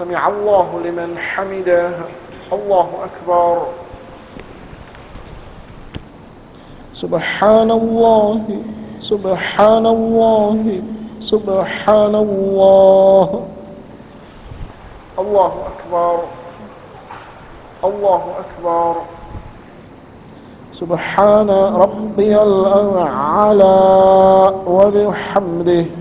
سمع الله لمن حمده. الله أكبر. سبحان الله سبحان الله سبحان الله. الله أكبر. الله أكبر. سبحان ربي الأعلى وبحمده.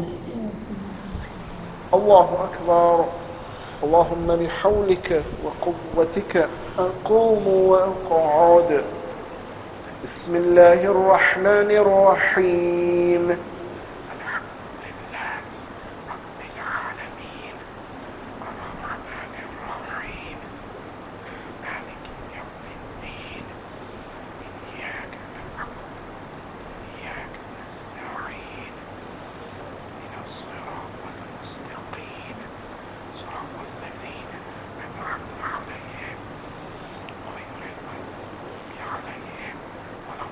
الله أكبر. اللهم بحولك وقوتك أقوم وأقعد. بسم الله الرحمن الرحيم. الحمد لله رب العالمين الرحمن الرحيم مالك يوم الدين إياك نعبد وإياك نستعين اهدنا الصراط المستقيم صراط الذين أنعمت عليهم غير المغضوب عليهم ولا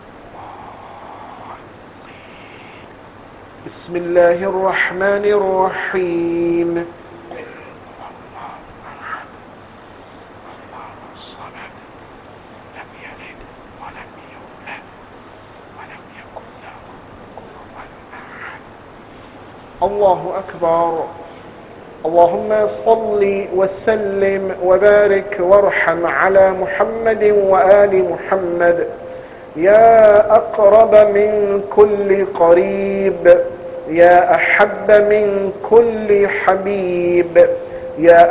الضالين. بسم الله الرحمن الرحيم. قل هو الله أحد الله الصمد لم يلد ولم يولد ولم يكن له كفوا أحد. الله أكبر. اللهم صل وسلم وبارك وارحم على محمد وآل محمد يا أقرب من كل قريب يا أحب من كل حبيب يا